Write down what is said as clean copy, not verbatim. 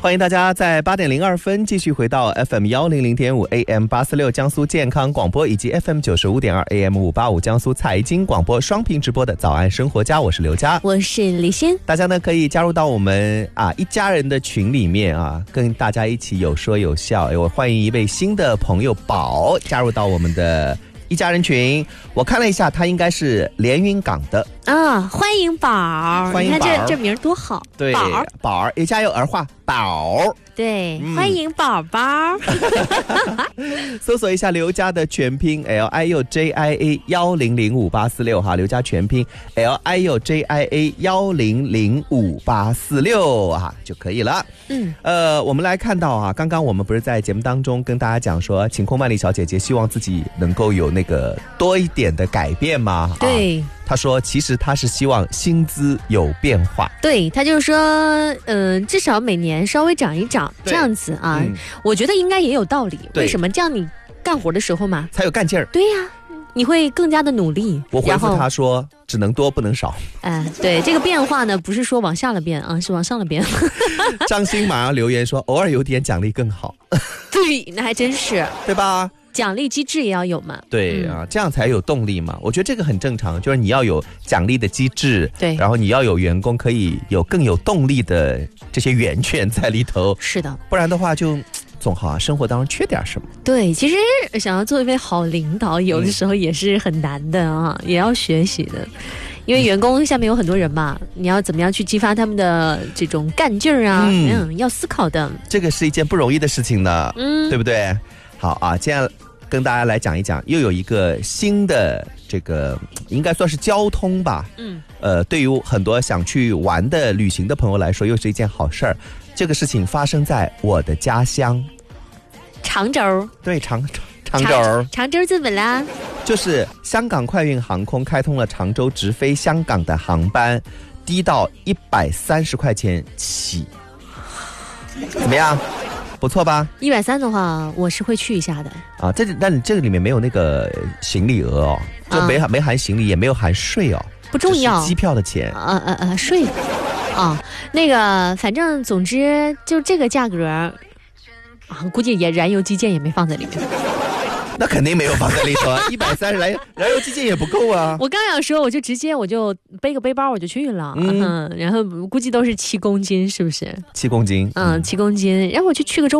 欢迎大家在8:02继续回到 FM100.5 AM846 江苏健康广播以及 FM95.2 AM585 江苏财经广播双屏直播的早安生活家，我是刘佳， 我是李欣。 大家呢可以加入到我们一家人的群里面跟大家一起有说有笑。我欢迎一位新的朋友宝加入到我们的一家人群，我看了一下，他应该是连云港的欢迎宝， 欢迎宝， 你看这名多好， 对，宝儿也加油儿化宝， 对，欢迎宝宝。 搜索一下刘家的全拼 LIUJIA 100584哈，刘家全拼 LIUJIA 100584就可以了。我们来看到刚刚我们不是在节目当中跟大家讲说，晴空万里小姐姐希望自己能够有那个多一点的改变吗？ 对。 他说其实他是希望薪资有变化， 对，他就是说至少每年稍微涨一涨这样子我觉得应该也有道理。为什么？这样你干活的时候嘛才有干劲儿。 对呀，你会更加的努力。 我回复他说只能多不能少。 对，这个变化呢不是说往下了变是往上了变。 张鑫马上留言说偶尔有点奖励更好。 对，那还真是， 对吧？ 奖励机制也要有嘛。 对这样才有动力嘛。我觉得这个很正常，就是你要有奖励的机制，对，然后你要有员工可以有更有动力的这些源泉在里头。 是的， 不然的话就总好生活当中缺点什么。 对，其实想要做一位好领导，有的时候也是很难的也要学习的。因为员工下面有很多人嘛，你要怎么样去激发他们的这种干劲儿要思考的。 这个是一件不容易的事情呢，对不对？好接下来跟大家来讲一讲，又有一个新的这个应该算是交通吧，对于很多想去玩的旅行的朋友来说，又是一件好事儿。这个事情发生在我的家乡常州。对， 常州怎么啦？ 就是香港快运航空开通了常州直飞香港的航班，低到130块钱起，怎么样？不错吧？130的话，我是会去一下的但你这个里面没有那个行李额就没含行李，也没有含税不重要， 机票的钱税那个反正总之就这个价格估计也燃油基建也没放在里面。 那肯定没有放在里头130来燃油基建也不够我刚想说，我就直接背个背包我就去了，然后估计都是7公斤，是不是？7公斤，7公斤，然后我就去个周